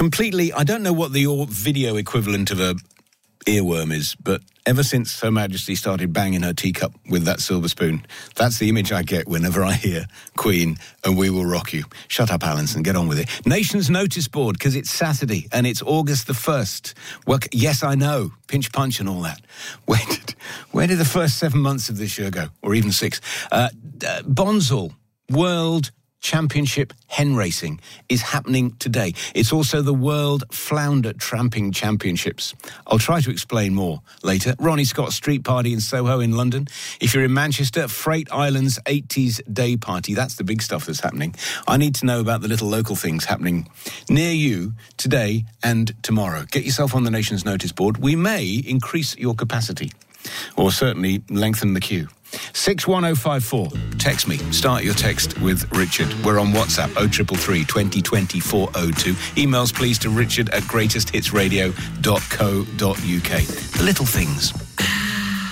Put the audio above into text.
completely, I don't know what the video equivalent of a earworm is, but ever since Her Majesty started banging her teacup with that silver spoon, that's the image I get whenever I hear Queen and We Will Rock You. Shut up, Allinson, get on with it. Nation's Notice Board, because it's Saturday and it's August the 1st. Well, yes, I know, pinch punch and all that. Where did the first 7 months of this year go? Or even 6? Bonsall World Championship hen racing is happening today. It's also the World Flounder Tramping Championships. I'll try to explain more later. Ronnie Scott's Street Party in Soho in London. If you're in Manchester, Freight Island's 80s Day Party. That's the big stuff that's happening. I need to know about the little local things happening near you today and tomorrow. Get yourself on the Nation's Notice Board. We may increase your capacity, or certainly lengthen the queue. 61054. Text me. Start your text with Richard. We're on WhatsApp 0333 2020 402. Emails please to richard@greatesthitsradio.co.uk. The little things.